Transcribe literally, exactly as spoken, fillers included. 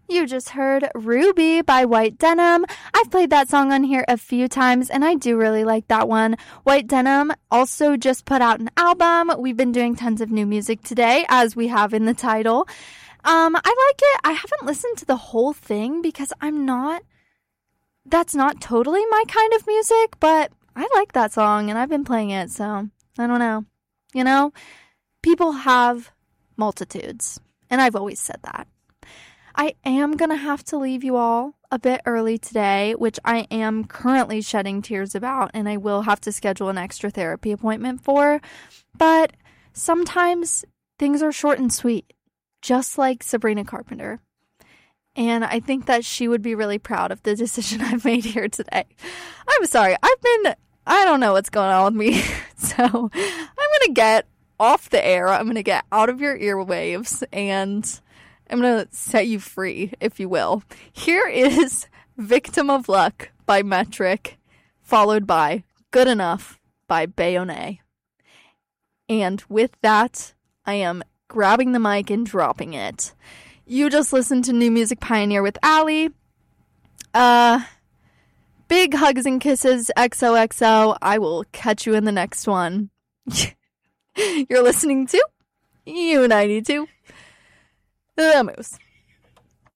You just heard Ruby by White Denim. I've played that song on here a few times, and I do really like that one. White Denim also just put out an album. We've been doing tons of new music today, as we have in the title. Um, I like it. I haven't listened to the whole thing because I'm not... That's not totally my kind of music, but I like that song, and I've been playing it, so I don't know. You know, people have multitudes, and I've always said that. I am going to have to leave you all a bit early today, which I am currently shedding tears about, and I will have to schedule an extra therapy appointment for. But sometimes things are short and sweet, just like Sabrina Carpenter. And I think that she would be really proud of the decision I've made here today. I'm sorry. I've been, I don't know what's going on with me. So I'm going to get off the air. I'm going to get out of your earwaves, and I'm going to set you free, if you will. Here is Victim of Luck by Metric, followed by Good Enough by Bayonet. And with that, I am grabbing the mic and dropping it. You just listened to New Music Pioneer with Allie. Uh, big hugs and kisses, X O X O. I will catch you in the next one. You're listening to U ninety-two. The Moose.